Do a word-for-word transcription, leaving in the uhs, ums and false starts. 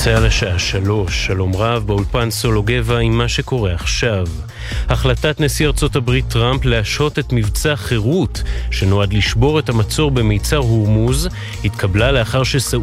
צאה לשעה שלוש, שלום רב, באולפן סולו גבע עם מה שקורה עכשיו. החלטת נשיא ארצות הברית טראמפ להשהות את מבצע חירות, שנועד לשבור את המצור במיצר הורמוז, התקבלה לאחר שסעודיה